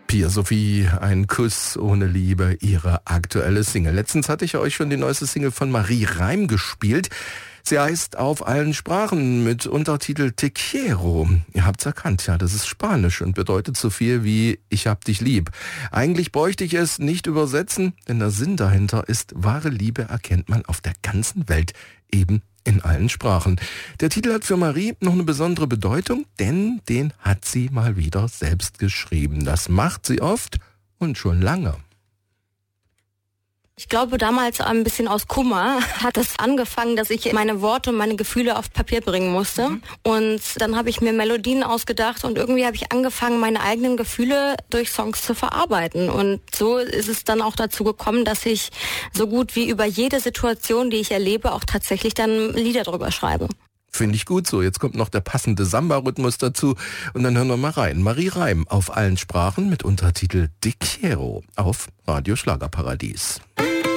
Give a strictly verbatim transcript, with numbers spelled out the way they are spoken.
Pia Sophie, ein Kuss ohne Liebe, ihre aktuelle Single. Letztens hatte ich euch schon die neueste Single von Marie Reim gespielt. Sie heißt Auf allen Sprachen mit Untertitel Te quiero. Ihr habt's erkannt, ja, das ist Spanisch und bedeutet so viel wie Ich hab dich lieb. Eigentlich bräuchte ich es nicht übersetzen, denn der Sinn dahinter ist, wahre Liebe erkennt man auf der ganzen Welt, eben in allen Sprachen. Der Titel hat für Marie noch eine besondere Bedeutung, denn den hat sie mal wieder selbst geschrieben. Das macht sie oft und schon lange. Ich glaube, damals ein bisschen aus Kummer hat es angefangen, dass ich meine Worte und meine Gefühle auf Papier bringen musste. Mhm. Und dann habe ich mir Melodien ausgedacht und irgendwie habe ich angefangen, meine eigenen Gefühle durch Songs zu verarbeiten. Und so ist es dann auch dazu gekommen, dass ich so gut wie über jede Situation, die ich erlebe, auch tatsächlich dann Lieder drüber schreibe. Finde ich gut so. Jetzt kommt noch der passende Samba-Rhythmus dazu und dann hören wir mal rein. Marie Reim auf allen Sprachen mit Untertitel Te quiero auf Radio Schlagerparadies.